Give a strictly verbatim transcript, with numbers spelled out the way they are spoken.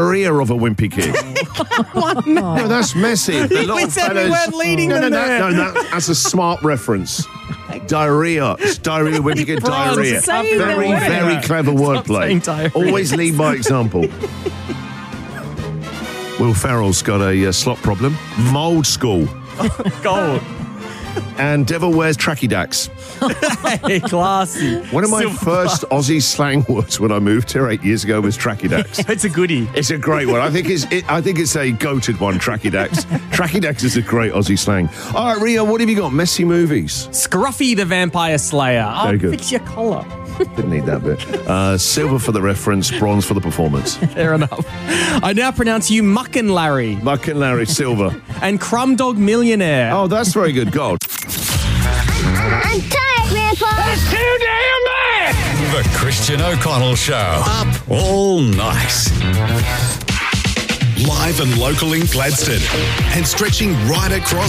Diarrhea of a wimpy kid. What? No. No, that's messy. The little We said we fellas- weren't leading no, them no, there. no, no, no, that's a smart reference. Diarrhea. It's diarrhea, wimpy kid, Bronze, diarrhea. say the Very, word. very clever Stop saying wordplay. diarrhea. Always lead by example. Will Ferrell's got a uh, slot problem. Mould school. Gold. And Devil wears tracky dacks. Hey, classy. One of my Silver first Aussie slang words when I moved here eight years ago was tracky dacks. It's a goodie. It's a great one. I think it's it, I think it's a goated one, tracky dacks. Tracky dacks is a great Aussie slang. All right, Rio, what have you got? Messy movies. Scruffy the Vampire Slayer. Oh, Very good. fix your collar. Didn't need that bit. Uh, silver for the reference, bronze for the performance. Fair enough. I now pronounce you Muck and Larry Muck and Larry, silver. and Crumb Dog Millionaire. Oh, that's very good. Gold. I'm tired, Grandpa. That's too damn bad! The Christian O'Connell Show. Up all night. Live and local in Gladstone and stretching right across